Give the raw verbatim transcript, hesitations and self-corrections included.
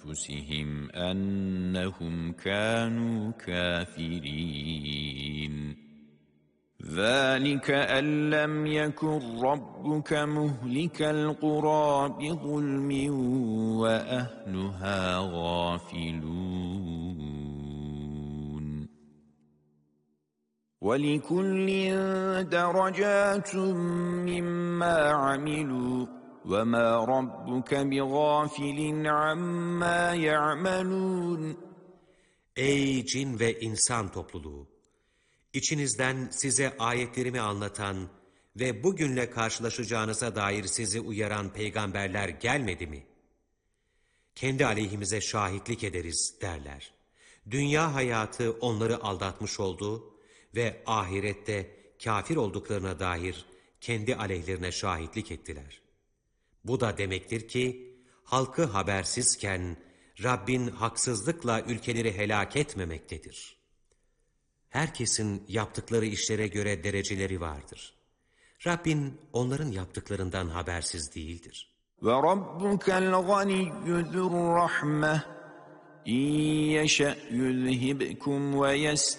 أنفسهم أنهم كانوا كافرين ذلك أن لم يكن ربك مهلك القرى بظلم وأهلها غافلون وَلِكُلٍّ دَرَجَاتٌ مِّمَّا عَمِلُوا وَمَا رَبُّكَ بِغَافِلٍ عَمَّا يَعْمَلُونَ Ey cin ve insan topluluğu! İçinizden size ayetlerimi anlatan ve bugünle karşılaşacağınıza dair sizi uyaran peygamberler gelmedi mi? Kendi aleyhimize şahitlik ederiz derler. Dünya hayatı onları aldatmış oldu ve ahirette kafir olduklarına dair kendi aleyhlerine şahitlik ettiler. Bu da demektir ki, halkı habersizken Rabbin haksızlıkla ülkeleri helak etmemektedir. Herkesin yaptıkları işlere göre dereceleri vardır. Rabbin onların yaptıklarından habersiz değildir. وَرَبُّكَ الْغَنِيُّ ذُو الرَّحْمَةِ إِنْ يَشَأْ يُذْهِبْكُمْ وَيَسْتَبْدِلْ